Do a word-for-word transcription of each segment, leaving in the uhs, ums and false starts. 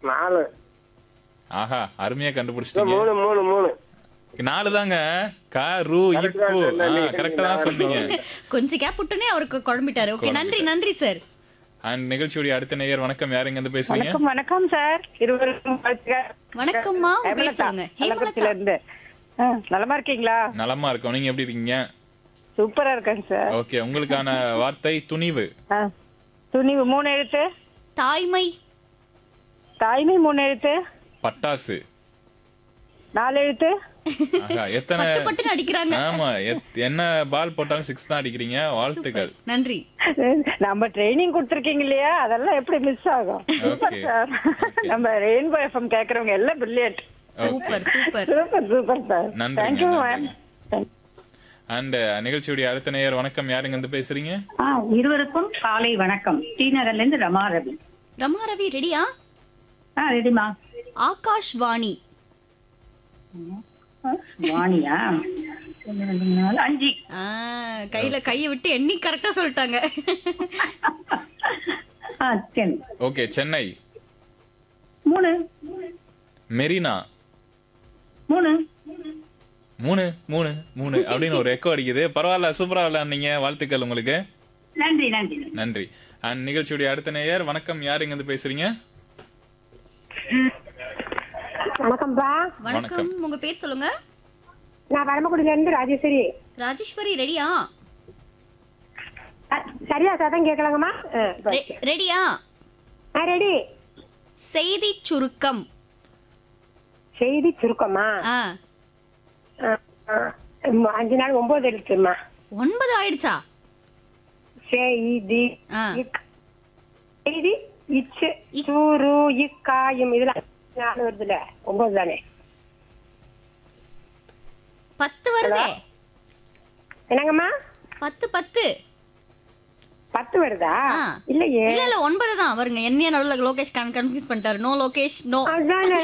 நாலு. ஆஹா, அருமையா இல்ல, கண்டுபிடிச்சிட்டீங்க. மூணு மூணு மூணு. நாலு தாங்க. க ரு Correct இப்பு. தான் ஆ, சொன்னேன். கரெக்டா தான் சொன்னீங்க. கொஞ்சம் கேப் விட்டுனே அவருக்கு குழம்பிட்டாரு. ஓகே, நன்றி நன்றி சார். அண்ட் நிகழ்ச்சியுடைய அடுத்த நேயர் வணக்கம். யாருங்க இருந்து பேசுறீங்க? வணக்கம் வணக்கம் சார். இருவருக்கும் வாழ்த்துக்கள். வணக்கம்மா, உங்க பேர் ஹேமலதா, சொல்லுங்க. கள்ளக்குறிச்சியில ஹேமலதா. இருந்து. ஆ, நலமா இருக்கீங்களா? நலமா இருக்கோம். நீங்க எப்படி இருக்கீங்க? சூப்பரா இருக்கேங்க சார். ஓகே, உங்களுக்கான வார்த்தை துணிவு. ஆ, துணிவு மூணு எழுத்து. தாய்மை. தாய்மை மூணு எழுத்து. பட்டாசு. நாலு எழுத்து. ஆஹா, எத்தனை பட்டு பட்டுன்னு அடிக்கிறாங்க. ஆமா, எத்- என்ன பால் போட்டாலும் சிக்ஸ் தான் அடிக்கிறீங்க. வாழ்த்துக்கள். நன்றி. நம்ம ட்ரைனிங் கொடுத்துருக்கீங்க இல்லையா, அதெல்லாம் எப்படி மிஸ் ஆகும்? Super Okay. சார். நம்ம ரெயின்போ எஃப்எம் கேக்குறவங்க எல்லாம் brilliant. Super super. Super super sir. நன்றிங்க, தேங்க்யூ நன்றிங்க. மேம். அண்ட் நிகழ்ச்சியுடைய அடுத்த நேயர் வணக்கம். யாருங்க இருந்து பேசுறீங்க? ஆ, இருவருக்கும் காலை வணக்கம். ஸ்ரீநகர்ல இருந்து ரமா ரவி. ரமா ரவி ரெடியா? ஆ, ரெடிமா. ஆகாஷ் வாணி. வாணியா? ஒண்ணு, ரெண்டு, மூணு, நாலு, அஞ்சு. ஆ, கையில கைய விட்டு எண்ணி கரெக்டா சொல்லிட்டாங்க. ஆ, சரி. ஓகே, சென்னை. மூணு மெரினா. மூணு மூணு மூணு மூணு அப்படின்னு ஒரு எக்கோ அடிக்குது. பரவாயில்ல, சூப்பரா விளையாடுனீங்க. வாழ்த்துக்கள் உங்களுக்கு. நன்றி நன்றி. நன்றி. அண்ட் நிகழ்ச்சியுடைய அடுத்த நேயர் வணக்கம். யாருங்க இருந்து பேசுறீங்க? வணக்கம்ப்பா. வணக்கம், உங்க பேர் சொல்லுங்க. நான் பரமக்குடியில இருந்து ராஜேஸ்வரி. ராஜேஸ்வரி ரெடியா? அ, சரியா சதம் கேட்கலாங்கம்மா? ரெ- ரெடியா? ரெடி. செய்தி சுருக்கம். செய்தி சுருக்கமா? ஆ, ஆ, ஆ, ம், அஞ்சு நாள் ஒன்பது எழுத்துமா. ஒன்பது ஆயிடுச்சா? செய்தி ஆ. இக்- செய்தி இச்சு சூரு இக்காயும் இதுல நாலு வருதுல, ஒன்பது தானே? பத்து வருதே. என்னங்கம்மா? பத்து பத்து. பத்து வருதா? ஆ. இல்லையே. இல்ல இல்ல ஒன்பது தான் வருங்க. என்னைய நடுவுல லோகேஷ் கன்ஃபியூஸ் பண்ணிட்டாரு. No Lokesh no. அதானே.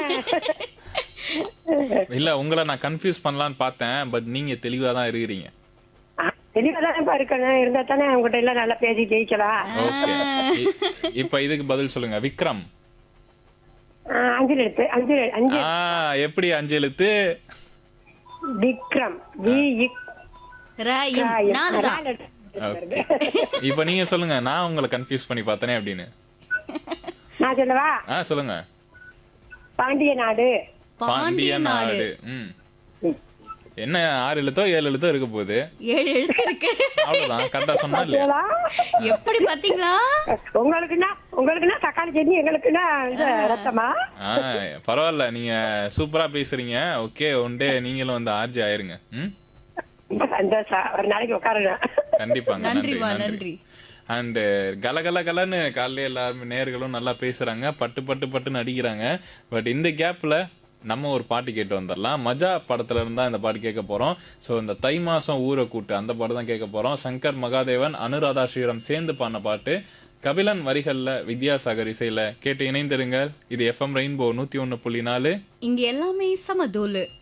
இல்ல, உங்களை நான் கன்ஃபியூஸ் பண்ணலாம்னு பார்த்தேன். பட் நீங்க தெளிவா தான் இருக்கிறீங்க. தெளிவாதானப்பா இருக்கணும். இருந்தா தானே உங்ககிட்ட எல்லாம் நல்லா பேசி ஜெயிக்கலாம். ஓகே, இப்ப இதுக்கு பதில் சொல்லுங்க. விக்ரம். ஆ, அஞ்சு எழுத்து. அஞ்சு அஞ்சு ஆ, எப்படி அஞ்சு எழுத்து? விக்ரம். வி இக் ராயம். காயம். நாலு தான். நாலு எழுத்து. ஓகே, இப்ப நீங்க சொல்லுங்க. நான் உங்களை கன்ஃபியூஸ் பண்ணி பார்த்தனே அப்படின்னு. நான் சொல்லவா? ஆ, சொல்லுங்க. பாண்டிய நாடு. பாண்டிய நாடு. ம். என்ன ஆறு எழுத்தோ ஏழு எழுத்தோ இருக்க போகுது. ஏழு எழுத்து இருக்கு. அவ்வளவுதான். கரெக்டா சொன்னா இல்லையா? ஏதா? எப்படி பாத்தீங்களா? உங்களுக்குன்னா உங்களுக்குன்னா தக்காளி சட்னி, எங்களுக்குன்னா இந்த ரத்தமா? ஆ, பரவாயில்ல. நீங்க சூப்பரா பேசுறீங்க. ஓகே, ஒன் டே நீங்களும் வந்து ஆர்ஜி ஆயிருங்க. ம். ரொம்ப சந்தோஷம். ஒரு நாளைக்கு உட்காருங்க. கண்டிப்பாங்க. நன்றி நன்றிமா நன்றி. நன்றி. அண்ட் கலகல கலன்னு காலையில எல்லாரும் நேர்களும் நல்லா பேசுறாங்க. பட்டு பட்டு பட்டுன்னு அடிக்கிறாங்க. பட் இந்த கேப்ல நம்ம ஒரு பாட்டு கேட்டு வந்துடலாம். மஜா படத்துல இருந்தா இந்த பாட்டு கேட்க போறோம். ஸோ இந்த தை மாசம் ஊரை கூட்டு அந்த பாட்டு தான் கேட்க போறோம். சங்கர் மகாதேவன், அனுராதா ஸ்ரீராம் சேர்ந்து பாடின பாட்டு. கபிலன் வரிகள்ல, வித்யாசாகர் இசையில. கேட்டு இணைந்திருங்கள். இது எஃப்எம் ரெயின்போ நூத்தி ஒன்னு புள்ளி நாலு. இங்க எல்லாமே சமதூளு.